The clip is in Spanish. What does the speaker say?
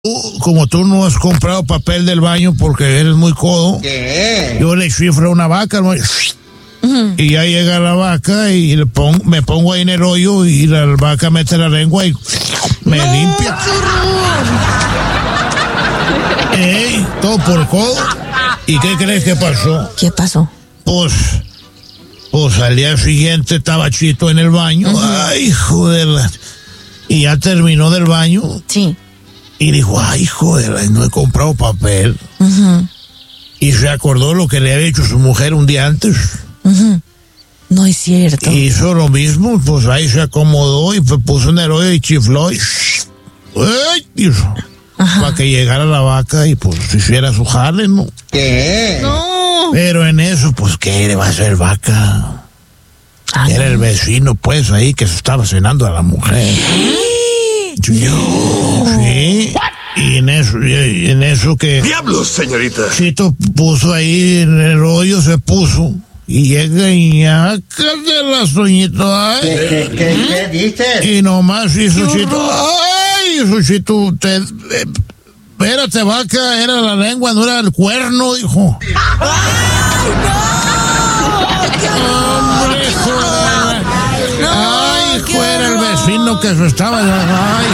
como tú no has comprado papel del baño porque eres muy codo, ¿Qué? yo le chifro a una vaca, hermano, y ya llega la vaca y me pongo ahí en el hoyo y la vaca mete la lengua y me limpia. ¡Ey! Todo por codo. ¿Y qué crees que pasó? ¿Qué pasó? Pues al día siguiente estaba Chito en el baño. Ay, joder. Y ya terminó del baño. Sí. Y dijo, ay, joder, no he comprado papel. Y se acordó lo que le había hecho su mujer un día antes. No es cierto. Y hizo lo mismo, pues ahí se acomodó y puso en el hoyo y chifló. Y para que llegara la vaca y pues hiciera su jale, ¿no? ¿Qué? No. Pero en eso, pues, ¿qué le va a hacer vaca? Era el vecino, pues, ahí que se estaba cenando a la mujer. Sí. Y en eso que... ¡Diablos, señorita! Chito puso ahí en el hoyo, se puso. Y llega y de las uñitas. Ay. ¿Qué dices? Y nomás hizo Chito. ¡Ay! Hizo Chito. Espérate, vaca, era la lengua, no era el cuerno, dijo. ¡Hombre, joder! ¡Ay, fuera el vecino que se estaba! ¡Ay!